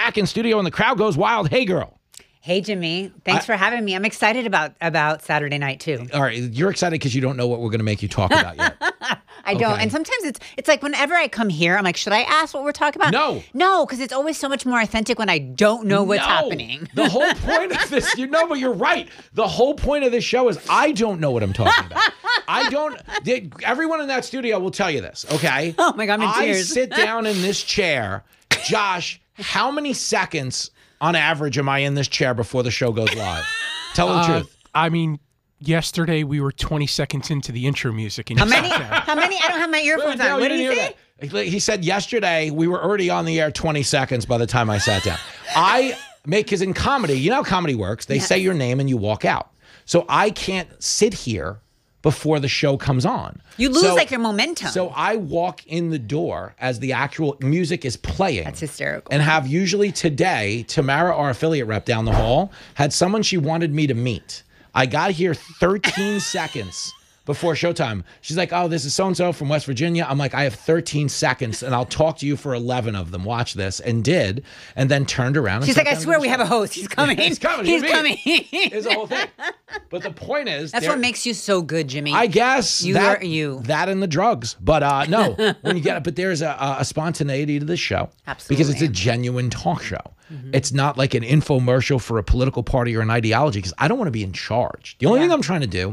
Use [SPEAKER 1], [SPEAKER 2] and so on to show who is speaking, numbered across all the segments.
[SPEAKER 1] back in studio and the crowd goes wild. Hey, girl.
[SPEAKER 2] Hey, Jimmy. Thanks for having me. I'm excited about Saturday night, too.
[SPEAKER 1] All right. You're excited because you don't know what we're going to make you talk about yet.
[SPEAKER 2] I don't. And sometimes it's like whenever I come here, I'm like, should I ask what we're talking about? No, because it's always so much more authentic when I don't know what's happening.
[SPEAKER 1] The whole point of this, but you're right. The whole point of this show is I don't know what I'm talking about. Everyone in that studio will tell you this, okay?
[SPEAKER 2] Oh, my God, I'm in tears.
[SPEAKER 1] I sit down in this chair. Josh, how many seconds on average am I in this chair before the show goes live? Tell the truth.
[SPEAKER 3] I mean, yesterday we were 20 seconds into the intro music. And
[SPEAKER 2] How many? I don't have my earphones on. What did he say?
[SPEAKER 1] He said yesterday we were already on the air 20 seconds by the time I sat down. Because in comedy, you know how comedy works. They say your name and you walk out. So I can't sit here before the show comes on.
[SPEAKER 2] You lose your momentum.
[SPEAKER 1] So I walk in the door as the actual music is playing.
[SPEAKER 2] That's hysterical.
[SPEAKER 1] And have usually today, Tamara, our affiliate rep down the hall, had someone she wanted me to meet. I got here 13 seconds before showtime. She's like, oh, this is so-and-so from West Virginia. I'm like, I have 13 seconds and I'll talk to you for 11 of them. Watch this. And did. And then turned around. And
[SPEAKER 2] she's like, I swear we have a host. He's coming.
[SPEAKER 1] He's coming.
[SPEAKER 2] He's coming.
[SPEAKER 1] It's the whole thing. But the point is.
[SPEAKER 2] That's what makes you so good, Jimmy.
[SPEAKER 1] I guess. That and the drugs. But no, when you get it. But there's a spontaneity to this show.
[SPEAKER 2] Absolutely.
[SPEAKER 1] Because it's a genuine talk show. Mm-hmm. It's not like an infomercial for a political party or an ideology because I don't want to be in charge. The only thing I'm trying to do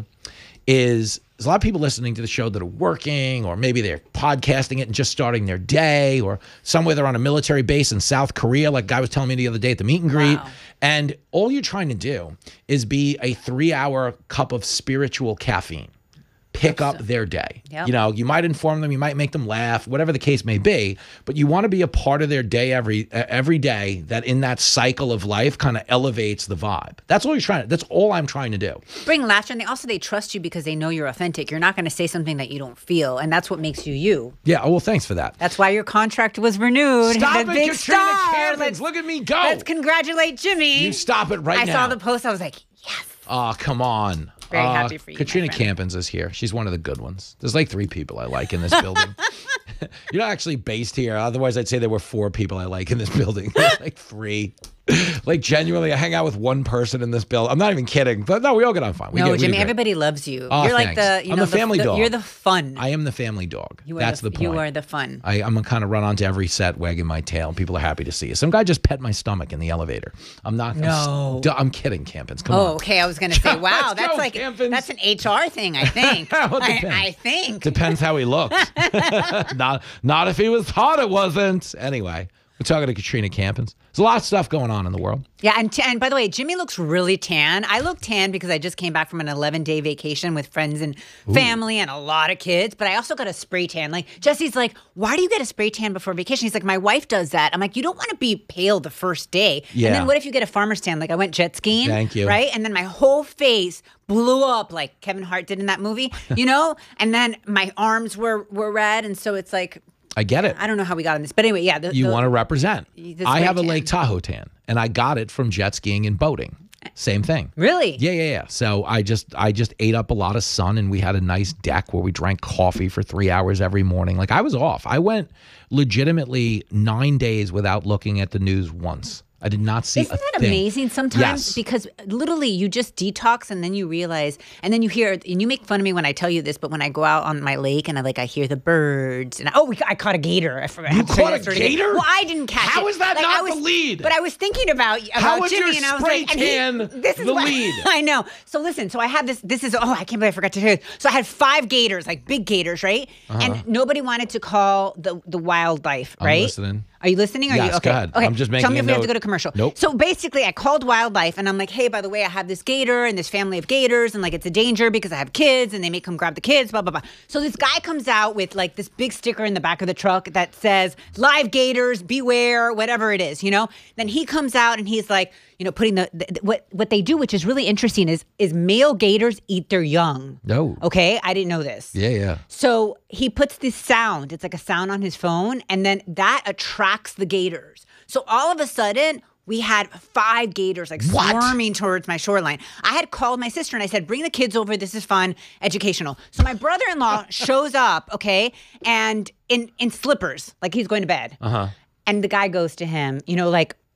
[SPEAKER 1] is there's a lot of people listening to the show that are working, or maybe they're podcasting it and just starting their day, or somewhere they're on a military base in South Korea, like a guy was telling me the other day at the meet and greet.
[SPEAKER 2] Wow.
[SPEAKER 1] And all you're trying to do is be a 3-hour cup of spiritual caffeine. Pick up their day. Yep. You might inform them, you might make them laugh, whatever the case may be, but you want to be a part of their day every day that in that cycle of life kind of elevates the vibe. That's all I'm trying to do.
[SPEAKER 2] Bring laughter, and they trust you because they know you're authentic. You're not going to say something that you don't feel, and that's what makes you you.
[SPEAKER 1] Yeah, well, thanks for that.
[SPEAKER 2] That's why your contract was renewed.
[SPEAKER 1] Stop
[SPEAKER 2] the
[SPEAKER 1] it,
[SPEAKER 2] big
[SPEAKER 1] Katrina
[SPEAKER 2] star.
[SPEAKER 1] Campins. Look at me go.
[SPEAKER 2] Let's congratulate Jimmy.
[SPEAKER 1] You stop it right now.
[SPEAKER 2] I saw the post. I was like, yes.
[SPEAKER 1] Oh, come on.
[SPEAKER 2] Very happy for you.
[SPEAKER 1] Katrina Campins is here. She's one of the good ones. There's like 3 people I like in this building. You're not actually based here. Otherwise, I'd say there were 4 people I like in this building. There's like 3. Like, genuinely, I hang out with one person in this building. I'm not even kidding. But no, we all get on fine.
[SPEAKER 2] Jimmy, everybody loves you.
[SPEAKER 1] Oh,
[SPEAKER 2] you're like
[SPEAKER 1] thanks. I'm the family dog.
[SPEAKER 2] You're the fun.
[SPEAKER 1] I am the family dog. That's the point.
[SPEAKER 2] You are the fun.
[SPEAKER 1] I'm going to kind of run onto every set wagging my tail. People are happy to see you. Some guy just pet my stomach in the elevator. I'm kidding, Campins. Come on.
[SPEAKER 2] Oh, okay. I was going to say, wow, that's like
[SPEAKER 1] Campins.
[SPEAKER 2] That's an HR thing, I think.
[SPEAKER 1] Well,
[SPEAKER 2] I think.
[SPEAKER 1] Depends how he looks. Not if he was hot, it wasn't. Anyway, we're talking to Katrina Campins. There's a lot of stuff going on in the world.
[SPEAKER 2] Yeah, and by the way, Jimmy looks really tan. I look tan because I just came back from an 11-day vacation with friends and family and a lot of kids, but I also got a spray tan. Like, Jesse's like, why do you get a spray tan before vacation? He's like, my wife does that. I'm like, you don't want to be pale the first day.
[SPEAKER 1] Yeah.
[SPEAKER 2] And then what if you get a farmer's tan? Like, I went jet skiing.
[SPEAKER 1] Thank you.
[SPEAKER 2] Right? And then my whole face blew up like Kevin Hart did in that movie, And then my arms were red, and so it's like...
[SPEAKER 1] I get it.
[SPEAKER 2] I don't know how we got on this, but anyway, yeah.
[SPEAKER 1] You want to represent. I have a
[SPEAKER 2] tan.
[SPEAKER 1] Lake Tahoe tan, and I got it from jet skiing and boating. Same thing.
[SPEAKER 2] Really?
[SPEAKER 1] Yeah. So I just ate up a lot of sun, and we had a nice deck where we drank coffee for 3 hours every morning. Like, I was off. I went legitimately 9 days without looking at the news once. I did not see a thing.
[SPEAKER 2] Isn't that amazing sometimes?
[SPEAKER 1] Yes.
[SPEAKER 2] Because literally you just detox and then you realize, and then you hear, and you make fun of me when I tell you this, but when I go out on my lake and I hear the birds, and I caught a gator. I forgot.
[SPEAKER 1] You caught a gator?
[SPEAKER 2] Well, I didn't catch it.
[SPEAKER 1] How is that not the lead?
[SPEAKER 2] But I was thinking about
[SPEAKER 1] How was
[SPEAKER 2] Jimmy,
[SPEAKER 1] your
[SPEAKER 2] and I was
[SPEAKER 1] spray
[SPEAKER 2] like,
[SPEAKER 1] tan
[SPEAKER 2] this is
[SPEAKER 1] the
[SPEAKER 2] what,
[SPEAKER 1] lead?
[SPEAKER 2] I know. So listen, so I had this is, I can't believe I forgot to tell you. So I had 5 gators, like big gators, right? And nobody wanted to call the wildlife, right?
[SPEAKER 1] I'm listening.
[SPEAKER 2] Are you listening?
[SPEAKER 1] Yes,
[SPEAKER 2] okay.
[SPEAKER 1] Go ahead.
[SPEAKER 2] Okay.
[SPEAKER 1] I'm just making
[SPEAKER 2] Tell me
[SPEAKER 1] a
[SPEAKER 2] if we have
[SPEAKER 1] note.
[SPEAKER 2] to go to commercial.
[SPEAKER 1] Nope.
[SPEAKER 2] So basically, I called wildlife, and I'm like, hey, by the way, I have this gator and this family of gators, and like it's a danger because I have kids, and they may come grab the kids, blah, blah, blah. So this guy comes out with like this big sticker in the back of the truck that says, live gators, beware, whatever it is, Then he comes out, and he's like, putting what they do, which is really interesting, is male gators eat their young.
[SPEAKER 1] No.
[SPEAKER 2] Okay? I didn't know this.
[SPEAKER 1] Yeah.
[SPEAKER 2] So he puts this sound, it's like a sound on his phone, and then that attracts the gators. So all of a sudden, we had 5 gators like swarming towards my shoreline. I had called my sister and I said, bring the kids over. This is fun, educational. So my brother-in-law shows up, okay, and in slippers, like he's going to bed. And the guy goes to him,